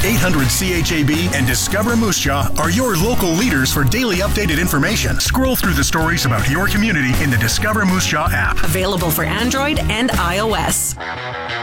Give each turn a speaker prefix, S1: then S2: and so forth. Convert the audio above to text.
S1: 800 CHAB and Discover Moose Jaw are your local leaders for daily updated information. Scroll through the stories about your community in the Discover Moose Jaw app.
S2: Available for Android and iOS.